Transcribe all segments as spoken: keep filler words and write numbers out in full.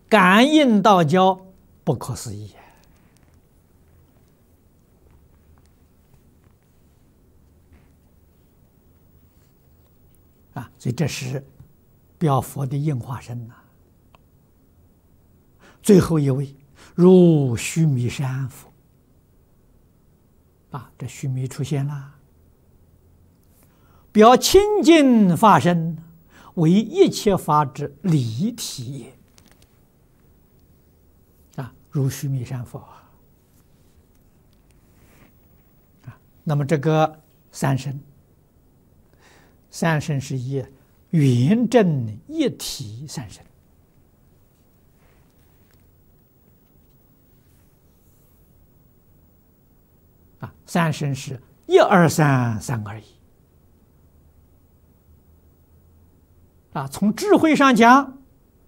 感应道交，不可思议啊！所以这是表佛的应化身呐、啊。最后一位如须弥山佛啊，这须弥出现了，表清净法身，为一切法之离体也啊，如须弥山佛啊。啊，那么这个三身，三身是以圆正一体三身。啊，三身是一二三三而已。啊，从智慧上讲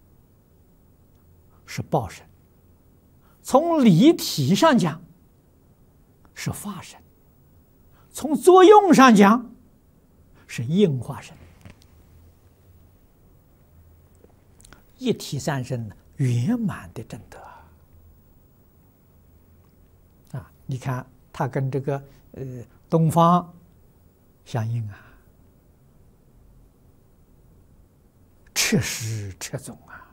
是报身，从理体上讲是法身，从作用上讲是应化身。一体三身圆满的正德啊！你看。它跟这个呃东方相应啊，彻实彻宗啊。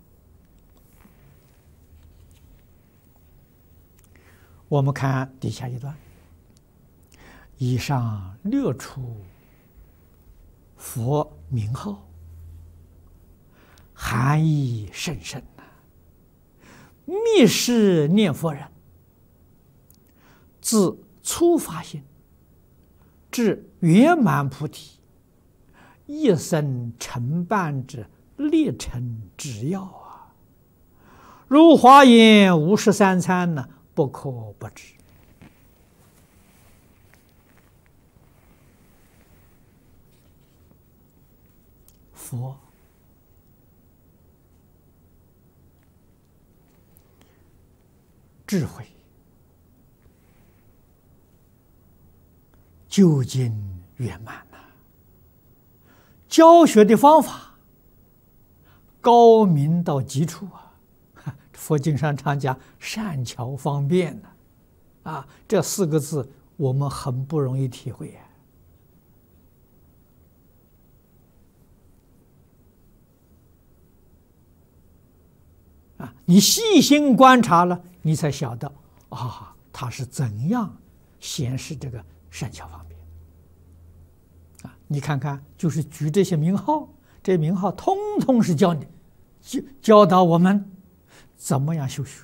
我们看底下一段，以上六处佛名号，含义甚深呐、啊。密室念佛人，自初发心至圆满菩提，一生承办之历程之要啊！如华严五十三参呢，不可不知。佛智慧究竟圆满呐、啊！教学的方法高明到极处啊！佛经上常讲善巧方便呢、啊，啊，这四个字我们很不容易体会啊！啊，你细心观察了，你才晓得啊，他是怎样显示这个善巧方便啊！你看看，就是举这些名号，这些名号通通是教你教教导我们怎么样修学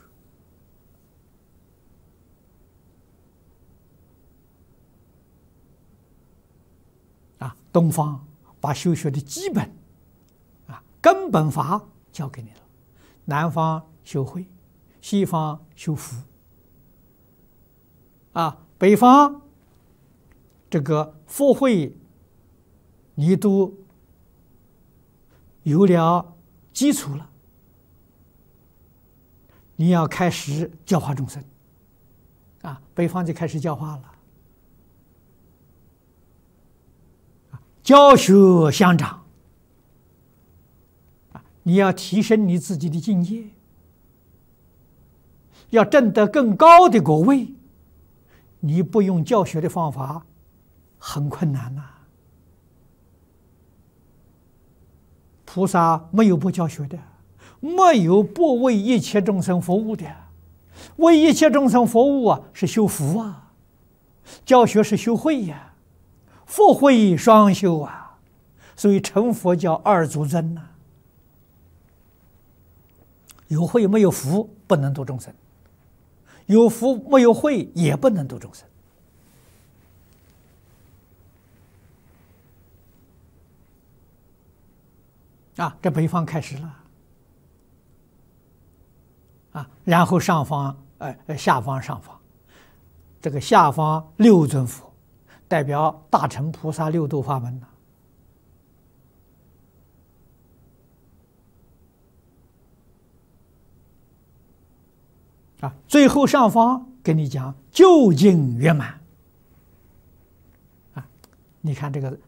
啊。东方把修学的基本啊根本法教给你了，南方修慧，西方修福啊，北方这个佛慧你都有了基础了，你要开始教化众生啊，北方就开始教化了，教学相长啊，你要提升你自己的境界，要证得更高的果位，你不用教学的方法很困难呐、啊。菩萨没有不教学的，没有不为一切众生服务的。为一切众生服务啊，是修福啊；教学是修慧呀、啊，佛慧双修啊。所以成佛叫二足尊呐、啊。有慧没有福不能度众生，有福没有慧也不能度众生。啊，这北方开始了，啊，然后上方，呃，下方上方，这个下方六尊佛，代表大乘菩萨六度法门呢。啊，最后上方跟你讲究竟圆满。啊，你看这个